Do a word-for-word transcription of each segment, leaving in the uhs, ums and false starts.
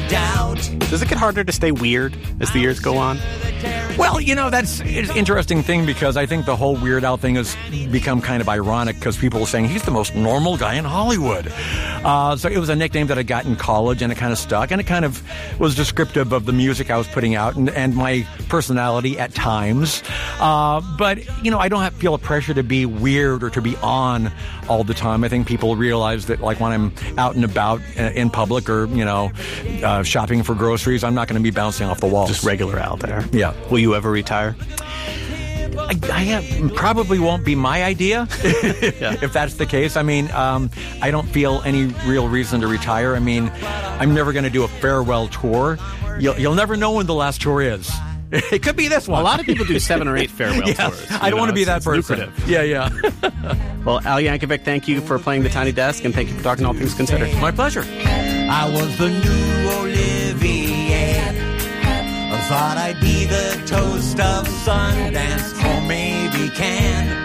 doubt. Does it get harder to stay weird as the years go on? Well, you know, that's an interesting thing because I think the whole Weird Al thing has become kind of ironic because people are saying he's the most normal guy in Hollywood. Uh, so it was a nickname that I got in college and it kind of stuck and it kind of was descriptive of the music I was putting out and, and my personality at times. Uh, but, you know, I don't have, feel a pressure to be weird or to be on all the time. I think people realize that, like, when I'm out and about in public or, you know, uh, shopping for groceries, I'm not going to be bouncing off the walls. Just regular out there. Yeah. Will you ever retire? I, I have, probably won't be my idea, Yeah. if that's the case. I mean, um, I don't feel any real reason to retire. I mean, I'm never going to do a farewell tour. You'll, you'll never know when the last tour is. It could be this one. A lot of people do seven or eight farewell yeah, tours. I don't want to be that person. Lucrative. Yeah, yeah. Well, Al Yankovic, thank you for playing the Tiny Desk, and thank you for talking All Things Considered. My pleasure. I was the new Olivier. I thought I'd be the toast of Sundance, or maybe Cannes.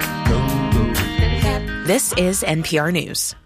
This is N P R News.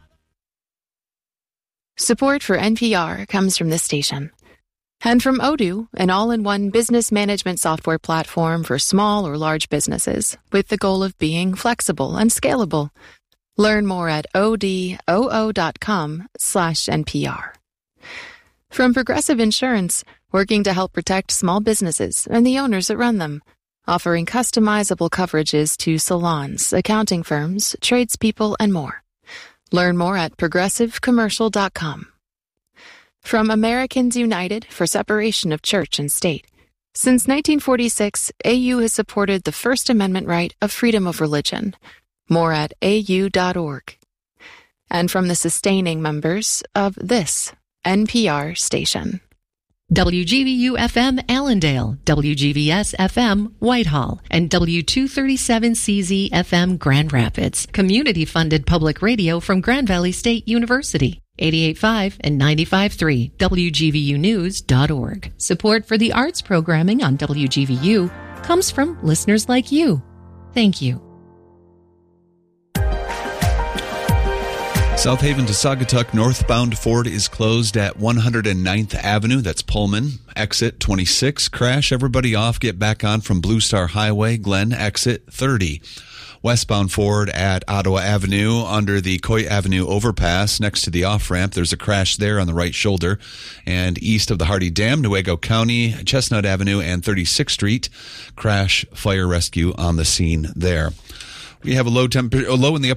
Support for N P R comes from this station. And from Odoo, an all-in-one business management software platform for small or large businesses, with the goal of being flexible and scalable. Learn more at odoo.com slash NPR. From Progressive Insurance, working to help protect small businesses and the owners that run them, offering customizable coverages to salons, accounting firms, tradespeople, and more. Learn more at progressive commercial dot com. From Americans United for Separation of Church and State. Since nineteen forty-six, A U has supported the First Amendment right of freedom of religion. More at A U dot org. And from the sustaining members of this N P R station. W G V U F M Allendale, W G V S F M Whitehall, and W two thirty-seven C Z F M Grand Rapids. Community-funded public radio from Grand Valley State University. eighty-eight point five and ninety-five point three, W G V U news dot org. Support for the arts programming on W G V U comes from listeners like you. Thank you. South Haven to Saugatuck northbound Ford is closed at one hundred ninth Avenue. That's Pullman. Exit twenty-six. Crash. Everybody off. Get back on from Blue Star Highway. Glen. Exit thirty. Westbound Ford at Ottawa Avenue under the Coy Avenue overpass next to the off-ramp. There's a crash there on the right shoulder. And east of the Hardy Dam, Newaygo County, Chestnut Avenue and thirty-sixth Street. Crash, fire rescue on the scene there. We have a low temp- a low in the upper